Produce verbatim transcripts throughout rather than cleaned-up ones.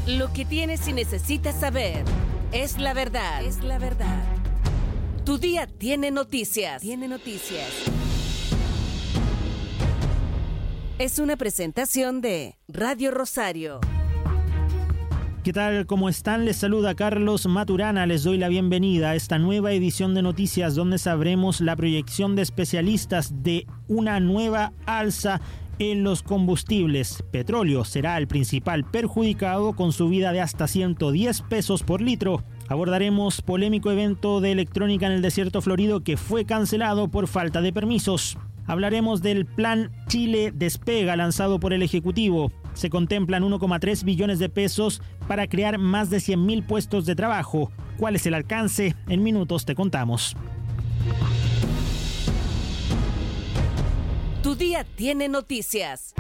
Lo que tienes y necesitas saber es la verdad. Es la verdad. Tu día tiene noticias. Tiene noticias. Es una presentación de Radio Rosario. ¿Qué tal? ¿Cómo están? Les saluda Carlos Maturana. Les doy la bienvenida a esta nueva edición de Noticias, donde sabremos la proyección de especialistas de una nueva alza en los combustibles. Petróleo será el principal perjudicado, con subida de hasta ciento diez pesos por litro. Abordaremos polémico evento de electrónica en el desierto florido que fue cancelado por falta de permisos. Hablaremos del plan Chile Despega lanzado por el Ejecutivo. Se contemplan uno coma tres billones de pesos para crear más de cien mil puestos de trabajo. ¿Cuál es el alcance? En minutos te contamos. Tu día tiene noticias.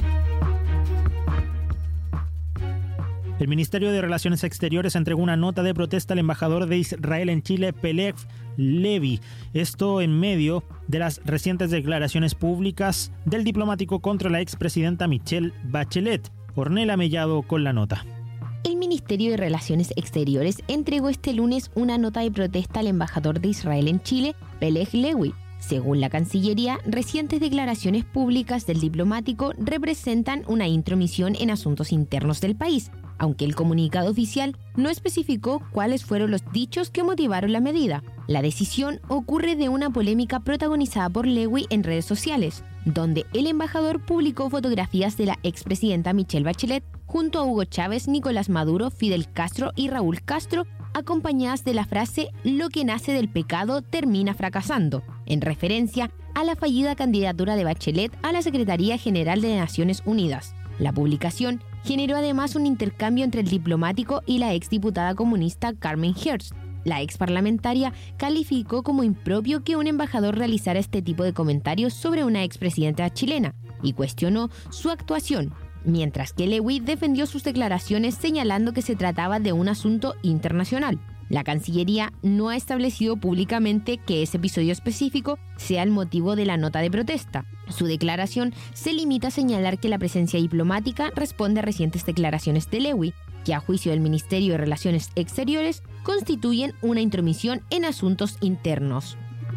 El Ministerio de Relaciones Exteriores entregó una nota de protesta al embajador de Israel en Chile, Pelej Levy. Esto en medio de las recientes declaraciones públicas del diplomático contra la expresidenta Michelle Bachelet. Ornella Mellado con la nota. El Ministerio de Relaciones Exteriores entregó este lunes una nota de protesta al embajador de Israel en Chile, Pelej Levy. Según la Cancillería, recientes declaraciones públicas del diplomático representan una intromisión en asuntos internos del país, aunque el comunicado oficial no especificó cuáles fueron los dichos que motivaron la medida. La decisión ocurre de una polémica protagonizada por Levy en redes sociales, donde el embajador publicó fotografías de la expresidenta Michelle Bachelet junto a Hugo Chávez, Nicolás Maduro, Fidel Castro y Raúl Castro, acompañadas de la frase «Lo que nace del pecado termina fracasando», en referencia a la fallida candidatura de Bachelet a la Secretaría General de Naciones Unidas. La publicación generó además un intercambio entre el diplomático y la exdiputada comunista Carmen Hertz. La exparlamentaria calificó como impropio que un embajador realizara este tipo de comentarios sobre una expresidenta chilena y cuestionó su actuación, mientras que Levy defendió sus declaraciones señalando que se trataba de un asunto internacional. La Cancillería no ha establecido públicamente que ese episodio específico sea el motivo de la nota de protesta. Su declaración se limita a señalar que la presencia diplomática responde a recientes declaraciones de Levy, que a juicio del Ministerio de Relaciones Exteriores constituyen una intromisión en asuntos internos.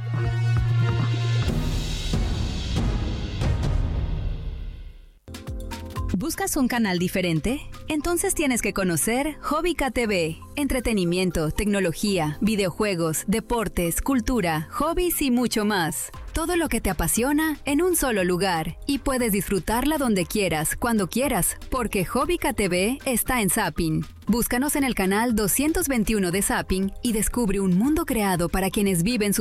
¿Buscas un canal diferente? Entonces tienes que conocer Hobbica T V. Entretenimiento, tecnología, videojuegos, deportes, cultura, hobbies y mucho más. Todo lo que te apasiona en un solo lugar. Y puedes disfrutarla donde quieras, cuando quieras, porque Hobbica T V está en Zapping. Búscanos en el canal doscientos veintiuno de Zapping y descubre un mundo creado para quienes viven su